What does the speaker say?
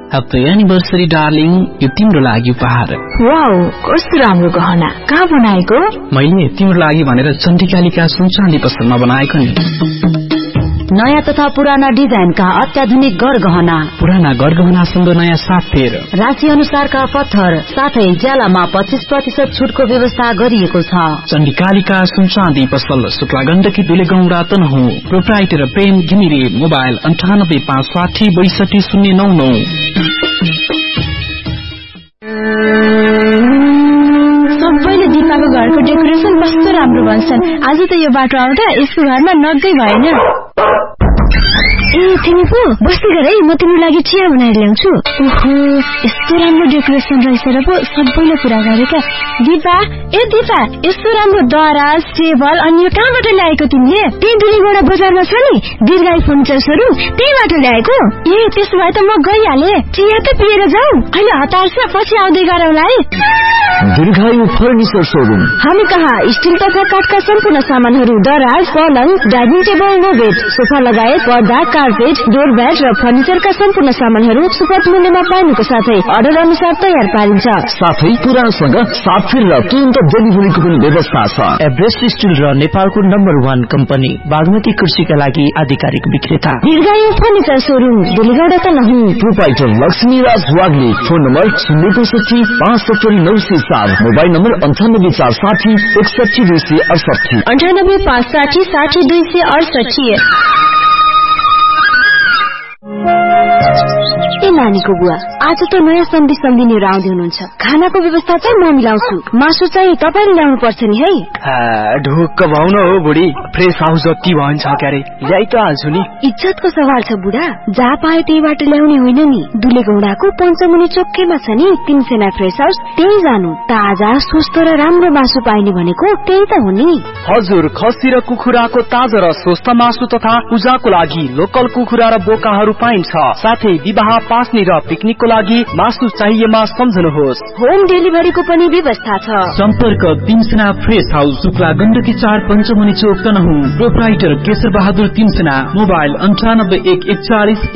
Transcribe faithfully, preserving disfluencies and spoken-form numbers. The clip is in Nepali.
ह्याप्पी एनिभर्सरी डार्लिङ, यो तिम्रो लागि उपहार। वाउ, कस्तो राम्रो गहना, कहाँ बनाएको? मैले तिम्रो लागि भनेर चण्डिकालिका सुन चाँदी पसलमा बनाएको नि। नयाँ तथा पुराना डिजाइनका अत्याधुनिक गरगहना, पुराना गरगहनासँग नयाँ साथ फेर, राशि अनुसारका पत्थर साथै ज्यालामा पच्चीस प्रतिशत छुटको व्यवस्था गरिएको छ। चण्डिकालिका सुन चाँदी पसल, शुक्ला गण्डकी दुलेगाउँ रातनहुँ। प्रोप्राइटर प्रेम घिमिरे। मोबाइल अन्ठानब्बे पाँच साठी बैसठी शून्य नौ नौ। सबैले दिपाको घरको डेकोरेसन कस्तो राम्रो भन्छन्। आज त यो बाटो आउँदा यसको घरमा नगै भएन। ए तिमी पो बस्दै गर है, म तिम्रो लागि चिया बनाएर ल्याउँछु। ओहो, यस्तो राम्रो डेकोरेसन रहेछ र पो सबैले पुरा गरेका। दिपा, ए दिपा, यस्तो राम्रो दराज टेबल अनि यो कहाँबाट ल्याएको तिमीले? त्यही दुलीगौडा बजारमा छ नि दीर्घायु फर्निचर सोरुम, त्यहीबाट ल्याएको। ए त्यसो भए त म गइहाले, चिया त पिएर जाऊ। अहिले हतार छ, पछि आउँदै गरौँला है। दीर्घायु फर्निचर सोरुम। हामी कहाँ स्टिल तथा काठका सम्पूर्ण सामानहरू, दराज, पलङ, dining table, no bed, sofa लगायत पर्दा, कार्पेट, डोरम्याट र फर्निचरका सम्पूर्ण सामानहरू सुपथ मूल्यमा पाइनुको साथै अर्डर अनुसार तयार पारिन्छ। साथै पुरानसँग साथफेर र तुरन्त डेलिभरीको पनि व्यवस्था छ। एभरेस्ट स्टिल र नेपालको नम्बर वान कम्पनी बागमती कृषिका लागि आधिकारिक विक्रेता दीर्घायु furniture showroom, दुलीगौडा Tanahun. Proprietor Lakshmi राज वाग्ले। फोन नम्बर शून्य पैसठी पाँच सत्तरी नौ सय चार। मोबाइल नम्बर अन्ठानब्बे चार साठी एकसठी दुई सय अडसठी। अन्ठानब्बे पाँच साठी साठी दुई सय अडसठी। ए नानीको बुवा, आज त नयाँ सम्धि सम्धिनीहरू आउँदै हुनुहुन्छ। खानाको व्यवस्था चाहिँ म मिलाउँछु, मासु चाहिँ तपाईँले ल्याउनु पर्छ नि है। ढुक्क भाउ न हो बुढी, फ्रेस हाउस जति भन्छ क्यारे ल्याइ त हाल्छु नि। इज्जतको सवाल छ बुढा, जहाँ पायो त्यहीबाट ल्याउने होइन नि। दुलेगौडाको पञ्चमुनि चोकैमा छ नि तीन सेना फ्रेस हाउस, त्यही जानु। ताजा स्वस्थ र राम्रो मासु पाइने भनेको त्यही त हो नि। हजुर, खसी र कुखुराको ताजा र स्वस्थ मासु तथा पूजाको लागि लोकल कुखुरा र बोकाहरू पाइन्छ। साथै विवाह, पास्नी र पिकनिकको लागि मासु चाहिएमा सम्झनुहोस्। होम डेलिभरीको पनि व्यवस्था छ। सम्पर्क तीन सेना फ्रेस हाउस, शुक्ला गण्डकी चार, पञ्चमुनि चोक तनहुँ। प्रोप्राइटर केशर बहादुर तीन सेना। मोबाइल अन्ठानब्बे एक एकचालिस